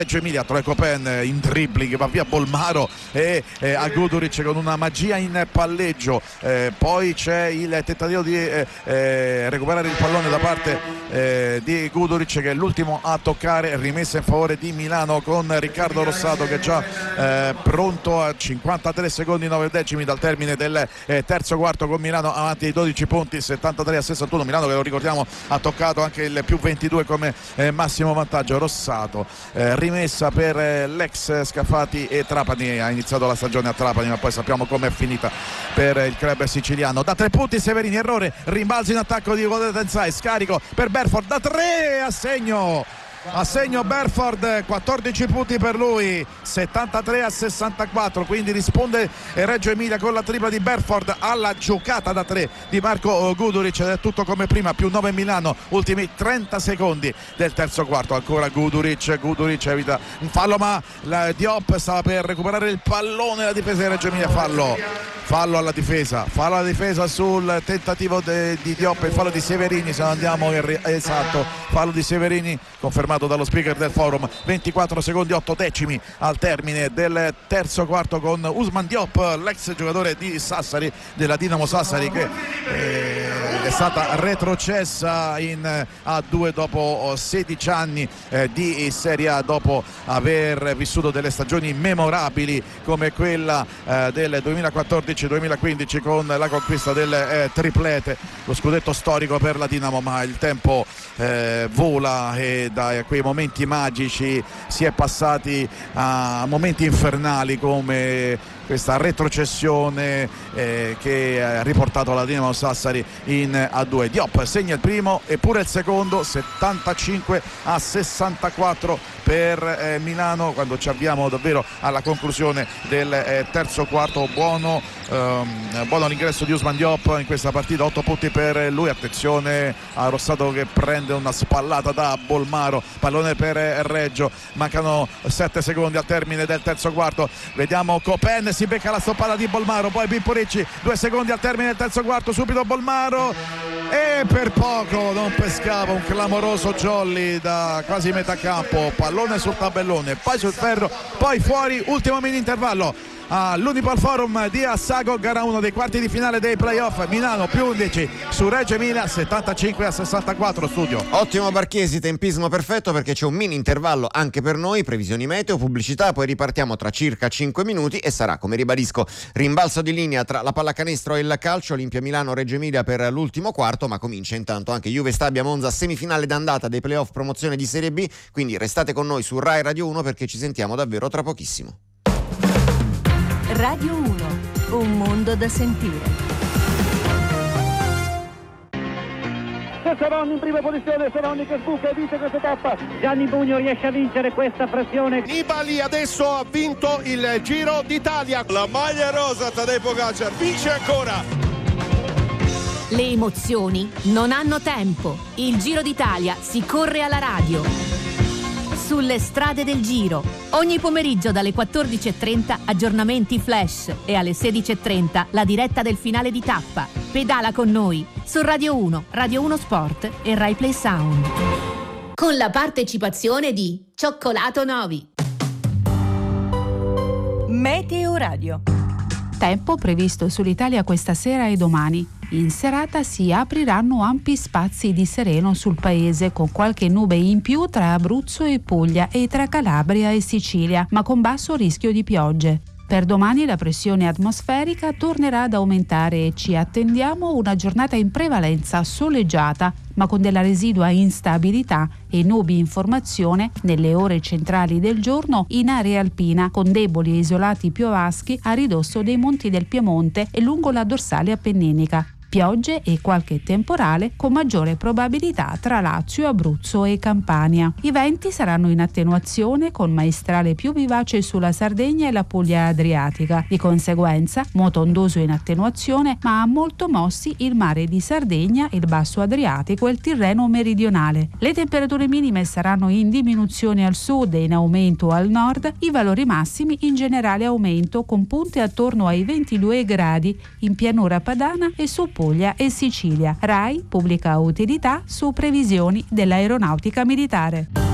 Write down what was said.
Reggio Emilia, Troy Copen in dribbling, va via Bolmaro e a Guduric con una magia in palleggio, poi c'è il tentativo di recuperare il pallone da parte di Guduric, che è l'ultimo a toccare, rimessa in favore di Milano con Riccardo Rossato che è già pronto a 53 secondi 9 decimi dal termine del terzo quarto, con Milano avanti di 12 punti, 73-61. Milano, che lo ricordiamo, ha toccato anche il più 22 come massimo vantaggio. Rossato, rimessa per l'ex Scafati e Trapani, ha iniziato la stagione a Trapani ma poi sappiamo com'è finita per il club siciliano. Da 3 punti Severini, errore, rimbalzo in attacco di Tensai, scarico per Berford da 3, a segno Berford, 14 punti per lui, 73-64, quindi risponde Reggio Emilia con la tripla di Berford alla giocata da 3 di Marco Guduric, ed è tutto come prima, più 9 Milano, ultimi 30 secondi del terzo quarto. Ancora Guduric evita un fallo, ma la Diop stava per recuperare il pallone, la difesa di Reggio Emilia, fallo alla difesa sul tentativo di Diop, il fallo di Severini, se non andiamo esatto, fallo di Severini confermato dallo speaker del forum. 24 secondi 8 decimi al termine del terzo quarto, con Ousmane Diop, l'ex giocatore di Sassari, della Dinamo Sassari, che è stata retrocessa in A2 dopo 16 anni di Serie A, dopo aver vissuto delle stagioni memorabili come quella del 2014-2015 con la conquista del triplete, lo scudetto storico per la Dinamo. Ma il tempo vola e da quei momenti magici si è passati a momenti infernali come questa retrocessione che ha riportato la Dinamo Sassari in A2. Diop segna il primo e pure il secondo, 75-64 per Milano, quando ci avviamo davvero alla conclusione del terzo quarto. Buono l'ingresso di Ousmane Diop in questa partita, 8 punti per lui. Attenzione a Rossato che prende una spallata da Bolmaro, pallone per Reggio, mancano 7 secondi al termine del terzo quarto. Vediamo Copen, si becca la stoppata di Bolmaro, poi Pippo Ricci, 2 secondi al termine del terzo quarto, subito Bolmaro e per poco non pescava un clamoroso jolly da quasi metà campo, pallone sul tabellone, poi sul ferro, poi fuori, ultimo mini intervallo all'Unipol Forum di Assago, gara 1 dei quarti di finale dei playoff. Milano più 11 su Reggio Emilia, 75-64. Studio. Ottimo Barchiesi, tempismo perfetto, perché c'è un mini intervallo anche per noi, previsioni meteo, pubblicità, poi ripartiamo tra circa 5 minuti e sarà, come ribadisco, rimbalzo di linea tra la pallacanestro e il calcio, Olimpia Milano Reggio Emilia per l'ultimo quarto, ma comincia intanto anche Juve Stabia Monza, semifinale d'andata dei playoff promozione di Serie B, quindi restate con noi su Rai Radio 1 perché ci sentiamo davvero tra pochissimo. Radio 1, un mondo da sentire. Seroni in prima posizione, Seroni che sbuca e vince questa tappa. Gianni Bugno riesce a vincere questa pressione. Nibali adesso ha vinto il Giro d'Italia. La maglia rosa, Tadej Pogačar vince ancora. Le emozioni non hanno tempo. Il Giro d'Italia si corre alla radio. Sulle strade del Giro, ogni pomeriggio dalle 14.30 aggiornamenti flash e alle 16.30 la diretta del finale di tappa. Pedala con noi su Radio 1, Radio 1 Sport e Rai Play Sound. Con la partecipazione di Cioccolato Novi. Meteo Radio. Tempo previsto sull'Italia questa sera e domani. In serata si apriranno ampi spazi di sereno sul paese, con qualche nube in più tra Abruzzo e Puglia e tra Calabria e Sicilia, ma con basso rischio di piogge. Per domani la pressione atmosferica tornerà ad aumentare e ci attendiamo una giornata in prevalenza soleggiata, ma con della residua instabilità e nubi in formazione nelle ore centrali del giorno in area alpina, con deboli e isolati piovaschi a ridosso dei monti del Piemonte e lungo la dorsale appenninica. Piogge e qualche temporale con maggiore probabilità tra Lazio, Abruzzo e Campania. I venti saranno in attenuazione con maestrale più vivace sulla Sardegna e la Puglia adriatica. Di conseguenza, moto ondoso in attenuazione, ma molto mossi il mare di Sardegna, il basso Adriatico e il Tirreno meridionale. Le temperature minime saranno in diminuzione al sud e in aumento al nord, i valori massimi in generale aumento con punte attorno ai 22 gradi in pianura padana e su Puglia e Sicilia. Rai, pubblica utilità su previsioni dell'aeronautica militare.